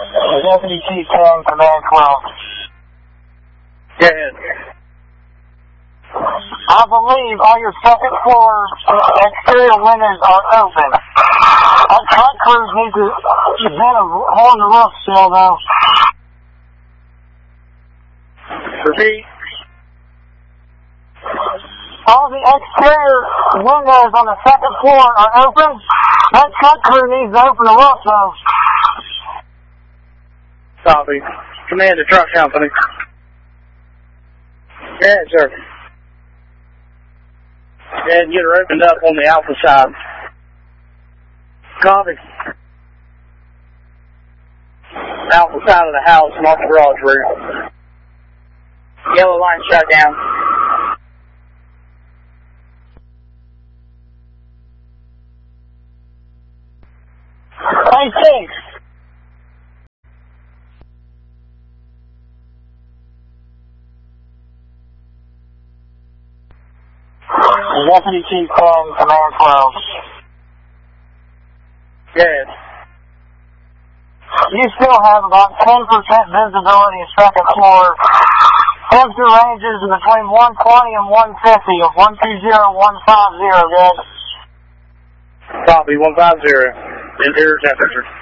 Deputy Chief 10, Command 12. Go ahead. I believe all your second floor exterior windows are open. Our truck crews need to vent a hole in the roof still, though. Repeat. All the exterior windows on the second floor are open. That truck crew needs to open the roof, though. Copy. Command the truck company. Yeah, sir. And get her opened up on the alpha side. Copy. Alpha side of the house, not the garage room. Yellow line shut down. Hey, Chief. Deputy Chief 10, Command 12. Yes. You still have about 10% visibility of second floor. Temperature ranges between 120 and 150 of 120 and 150, good? Copy, 150. Interior temperature.